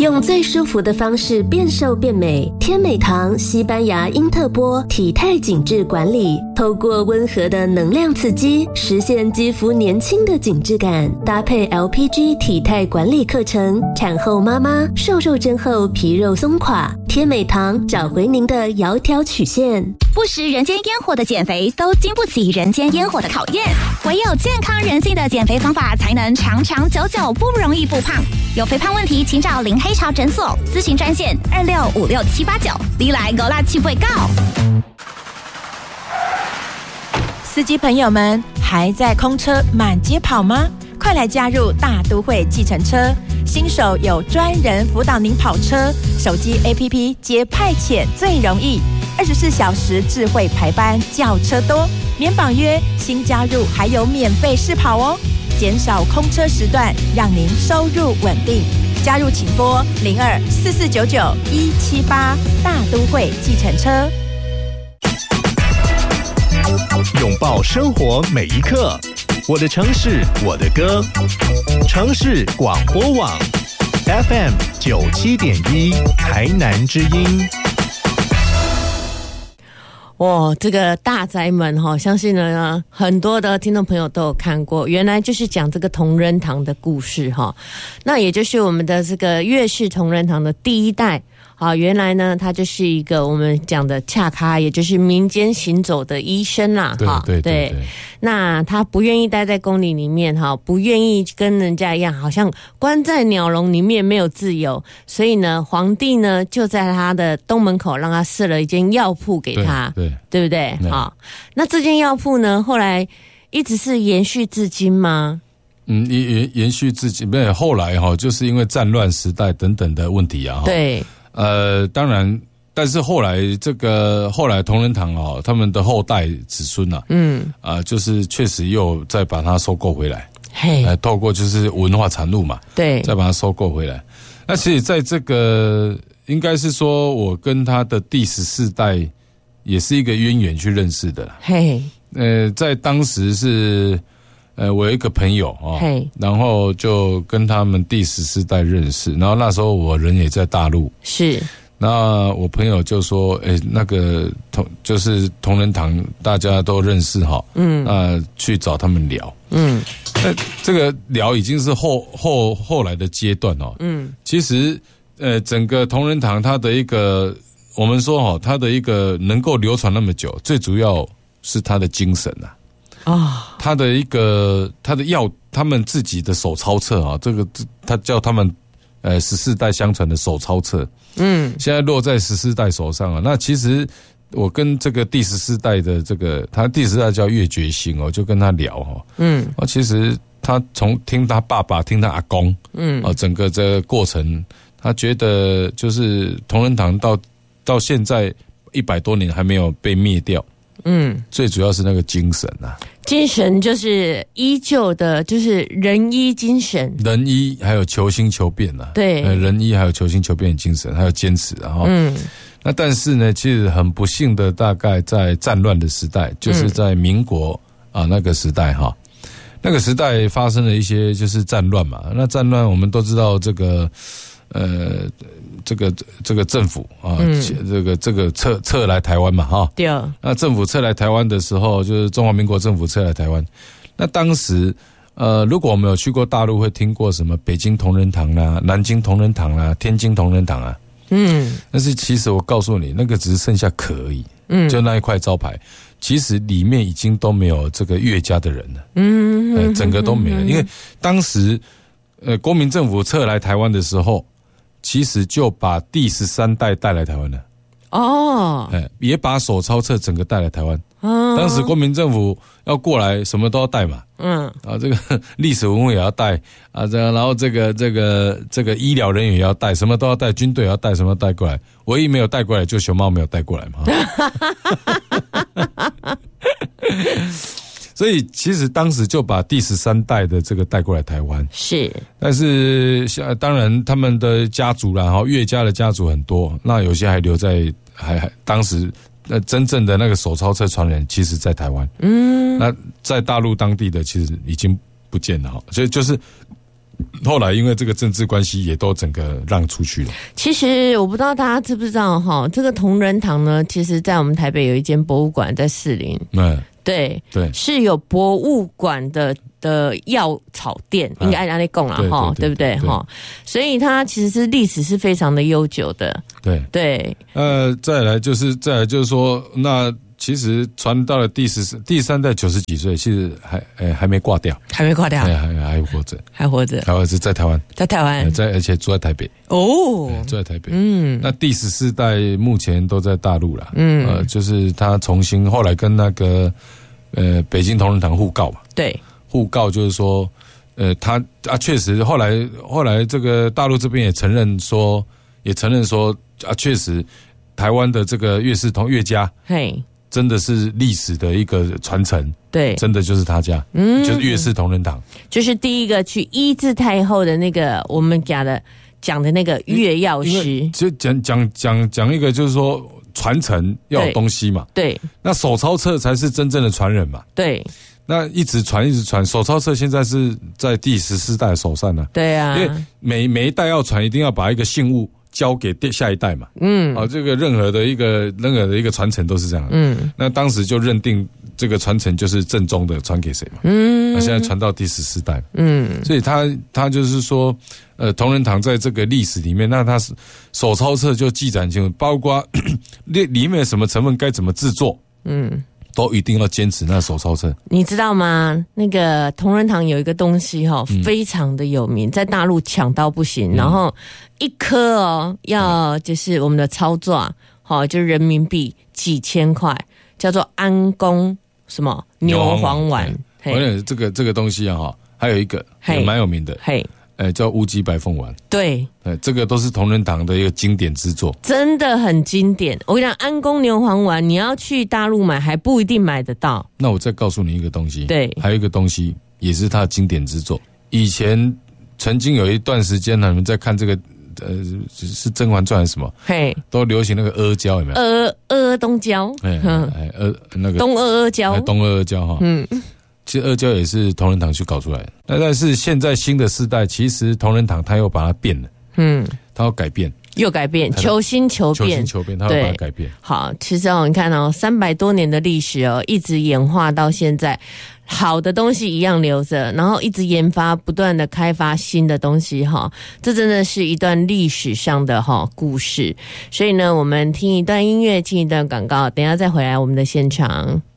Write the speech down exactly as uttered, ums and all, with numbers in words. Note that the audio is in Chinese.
用最舒服的方式变瘦变美。天美堂西班牙英特波体态紧致管理，透过温和的能量刺激，实现肌肤年轻的紧致感。搭配 L P G 体态管理课程，产后妈妈瘦肉针后皮肉松垮，天美堂找回您的窈窕曲线。 不食人间烟火的减肥都经不起人间烟火的考验，唯有健康人性的减肥方法才能长长久久不容易复胖。有肥胖问题请找林黑潮诊所，咨询专线二六五六七八九，你来勾拉去会告。 司机朋友们，还在空车满街跑吗？快来加入大都会计程车，新手有专人辅导您跑车，手机 A P P 接派遣最容易，二十四小时智慧排班，轿车多，免绑约，新加入还有免费试跑哦，减少空车时段，让您收入稳定。加入请拨零二四四九九一七八，大都会计程车。 拥抱生活每一刻，我的城市，我的歌。城市广播网 F M 九七点一，台南之音。 哇，这个大宅门哈，相信呢很多的听众朋友都有看过，原来就是讲这个同仁堂的故事哈。那也就是我们的这个岳氏同仁堂的第一代。好，原来呢，他就是一个我们讲的恰咖，也就是民间行走的医生啦。 对对 对, 对, 对。 那他不愿意待在宫里里面哈，不愿意跟人家一样，好像关在鸟笼里面没有自由。所以呢，皇帝呢就在他的东门口让他设了一间药铺给他， 对， 对, 对不对？好，那这间药铺呢，后来一直是延续至今吗？ 嗯，延延续至今，没有后来哈，就是因为战乱时代等等的问题啊。 对。 呃，当然，但是后来这个后来同仁堂哦，他们的后代子孙啊，嗯，啊、呃，就是确实又再把它收购回来，嘿，呃，透过就是文化产物嘛， 对， 再把它收购回来。那其实在这个应该是说我跟他的第十四代也是一个渊源去认识的啦，嘿，呃，在当时是。呃，我有一个朋友啊、哦，然后就跟他们第十四代认识，然后那时候我人也在大陆，是，那我朋友就说，哎，那个同就是同仁堂大家都认识哈，嗯，那去找他们聊，嗯，那这个聊已经是后后后来的阶段哦，嗯，其实呃，整个同仁堂它的一个，我们说哈，它的一个能够流传那么久，最主要是它的精神啊。啊，他的一个他的药，他们自己的手抄册啊，这个他叫他们呃十四代相传的手抄册，嗯，现在落在十四代手上啊。那其实我跟这个第十四代的这个，他第十四代叫岳觉兴哦，就跟他聊哈，嗯，啊，其实他从听他爸爸，听他阿公，嗯，啊，整个这个过程，他觉得就是同仁堂到到现在一百多年还没有被灭掉。嗯，最主要是那个精神啊， 精神就是依旧的，就是仁医精神， 仁医还有求新求变啊，对，呃，仁医还有求新求变的精神，还有坚持啊，嗯，那但是呢，其实很不幸的，大概在战乱的时代，就是在民国啊那个时代哈，那个时代发生了一些就是战乱嘛，那战乱我们都知道这个。呃，这个这个政府啊，嗯、这个这个撤撤来台湾嘛，哈，对。那政府撤来台湾的时候，就是中华民国政府撤来台湾。那当时，呃，如果我们有去过大陆，会听过什么北京同仁堂啦、南京同仁堂啦、天津同仁堂啊，嗯。但是其实我告诉你，那个只是剩下壳而已，嗯，就那一块招牌，其实里面已经都没有这个岳家的人了，嗯，呃，整个都没了，因为当时，呃，国民政府撤来台湾的时候。其实就把第十三代带来台湾了，哦，哎，也把手抄册整个带来台湾。嗯，当时国民政府要过来，什么都要带嘛，嗯，啊，这个历史文物也要带啊，这然后这个这个这个医疗人员也要带，什么都要带，军队也要带，什么都带过来，唯一没有带过来就熊猫没有带过来嘛。所以其实当时就把第十三代的这个带过来台湾，是，但是当然他们的家族啦，哈，岳家的家族很多，那有些还留在还还当时那真正的那个手抄册传人，其实在台湾，嗯，那在大陆当地的其实已经不见了哈，所以就是后来因为这个政治关系，也都整个让出去了。 其实我不知道大家知不知道哈，这个同仁堂呢，其实在我们台北有一间博物馆在士林。嗯，对对，是有博物馆的的药草店，应该按那里供了哈，对不对哈？所以它其实是历史是非常的悠久的。对对， 呃，再来就是再来就是说那。其实传到了第十第三代九十几岁，其实还呃还没挂掉， 还没挂掉， 还还还活着， 还活着， 还活着在台湾， 在台湾， 在而且住在台北哦， 住在台北。嗯，那第十四代目前都在大陆了，嗯，呃，就是他重新后来跟那个呃北京同仁堂互告嘛， 对， 互告就是说，呃，他啊确实后来后来这个大陆这边也承认说，也承认说啊确实台湾的这个岳氏同岳家，嘿。真的是历史的一个传承，对，真的就是他家，嗯，就是岳氏同仁堂， 就是第一个去医治太后的那个我们讲的讲的那个岳药师， 就讲讲讲讲一个就是说传承要有东西嘛，对，那手抄册才是真正的传人嘛，对，那一直传一直传，手抄册现在是在第十四代手上呢，对啊，因为每每一代要传，一定要把一个信物。交给下一代嘛，嗯，啊，这个任何的一个任何的一个传承都是这样，嗯，那当时就认定这个传承就是正宗的，传给谁嘛，嗯，那现在传到第十四代，嗯，所以他他就是说，呃，同仁堂在这个历史里面，那他是手抄册就记载清楚，包括里里面什么成分该怎么制作，嗯。都一定要坚持那手抄册， 你知道吗？那个同仁堂有一个东西哈、哦嗯，非常的有名，在大陆抢到不行，嗯、然后一颗哦要就是我们的操作，好、哦、就是人民币几千块，叫做安宫什么牛黄丸。 而且这个这个东西啊哈，还有一个也蛮有名的，嘿。哎，叫乌鸡白凤丸，对，哎，这个都是同仁堂的一个经典之作， 真的很经典。我跟你讲，安宫牛黄丸，你要去大陆买还不一定买得到。 那我再告诉你一个东西，对，还有一个东西也是它的经典之作。以前曾经有一段时间呢，你们在看这个，呃，是《甄嬛传》还是什么？嘿，都流行那个阿胶，有没有？ 阿阿东胶，哎哎，阿那个东阿阿胶， 东阿阿胶哈，嗯。其实阿胶也是同仁堂去搞出来的，那但是现在新的世代，其实同仁堂他又把它变了，嗯，他要改变， 又改变，求新求变， 求新求变，他要把它改变。 好，其实哦，你看哦，三百多年的历史哦，一直演化到现在，好的东西一样留着，然后一直研发，不断的开发新的东西哈、哦，这真的是一段历史上的哈、哦、故事。所以呢，我们听一段音乐，进一段广告，等一下再回来我们的现场。